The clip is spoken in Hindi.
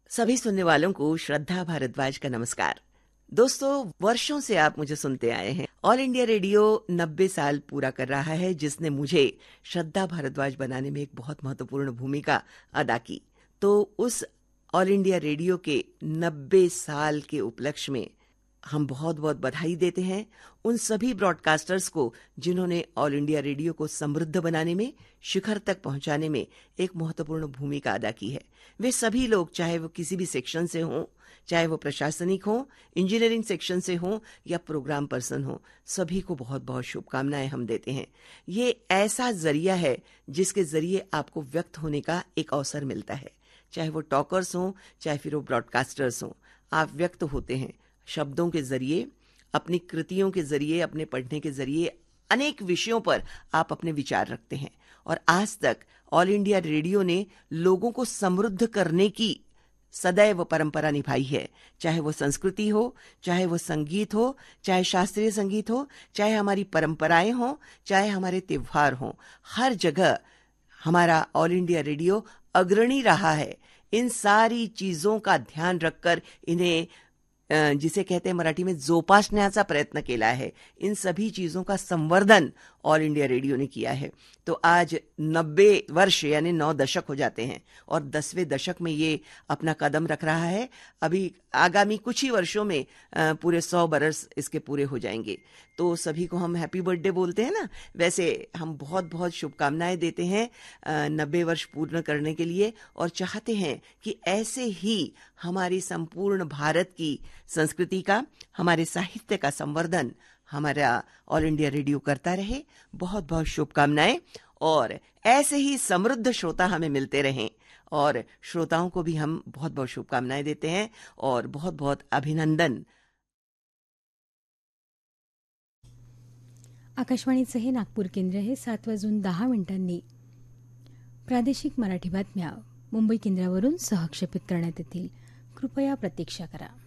सभी सुनने वालों को श्रद्धा भारद्वाज का नमस्कार। दोस्तों, वर्षों से आप मुझे सुनते आए हैं। ऑल इंडिया रेडियो 90 साल पूरा कर रहा है, जिसने मुझे श्रद्धा भारद्वाज बनाने में एक बहुत महत्वपूर्ण भूमिका अदा की। तो उस ऑल इंडिया रेडियो के 90 साल के उपलक्ष्य में हम बहुत बहुत बधाई देते हैं उन सभी ब्रॉडकास्टर्स को जिन्होंने ऑल इंडिया रेडियो को समृद्ध बनाने में, शिखर तक पहुंचाने में एक महत्वपूर्ण भूमिका अदा की है। वे सभी लोग, चाहे वो किसी भी सेक्शन से हों, चाहे वो प्रशासनिक हों, इंजीनियरिंग सेक्शन से हों या प्रोग्राम पर्सन हों, सभी को बहुत बहुत शुभकामनाएं हम देते हैं। ये ऐसा जरिया है जिसके जरिए आपको व्यक्त होने का एक अवसर मिलता है। चाहे वो टॉकर्स हों, चाहे फिर वो ब्रॉडकास्टर्स हों, आप व्यक्त होते हैं शब्दों के जरिए, अपनी कृतियों के जरिए, अपने पढ़ने के जरिए। अनेक विषयों पर आप अपने विचार रखते हैं और आज तक ऑल इंडिया रेडियो ने लोगों को समृद्ध करने की सदैव परंपरा निभाई है। चाहे वो संस्कृति हो, चाहे वो संगीत हो, चाहे शास्त्रीय संगीत हो, चाहे हमारी परंपराएं हो, चाहे हमारे त्योहार हो, हर जगह हमारा ऑल इंडिया रेडियो अग्रणी रहा है। इन सारी चीजों का ध्यान रखकर इन्हें जिसे कहते हैं मराठी में जोपासण्याचा प्रयत्न केला है। इन सभी चीजों का संवर्धन ऑल इंडिया रेडियो ने किया है। तो आज 90 वर्ष यानी 9 दशक हो जाते हैं और 10वें दशक में ये अपना कदम रख रहा है। अभी आगामी कुछ ही वर्षों में पूरे 100 बरस इसके पूरे हो जाएंगे। तो सभी को हम हैप्पी बर्थडे बोलते हैं ना, वैसे हम बहुत बहुत शुभकामनाएं देते हैं 90 वर्ष पूर्ण करने के लिए और चाहते हैं कि ऐसे ही हमारी संपूर्ण भारत की संस्कृति का, हमारे साहित्य का संवर्धन हमारा ऑल इंडिया रेडियो करता रहे। बहुत बहुत शुभकामनाएं और ऐसे ही समृद्ध श्रोता हमें मिलते रहें और श्रोताओं को भी हम बहुत बहुत शुभकामनाएं देते हैं और बहुत बहुत अभिनंदन। आकाशवाणीचं हे नागपूर केंद्र हे 7:10 प्रादेशिक मराठी बातम्या मुंबई केंद्रावरून सहक्षेपित करण्यात येतील. कृपया प्रतीक्षा करा.